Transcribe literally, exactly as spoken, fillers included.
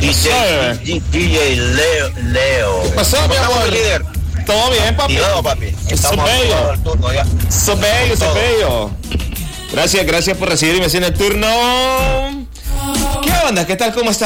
D J, D J Leo, Leo. ¿Qué pasó, mi amor? Líder? Todo bien, papi. Cuidado, papi. Estamos bello. al turno ya. Eso bello, eso bello. Gracias, gracias por recibirme así en el turno. ¿Qué onda? ¿Qué tal? ¿Cómo estás?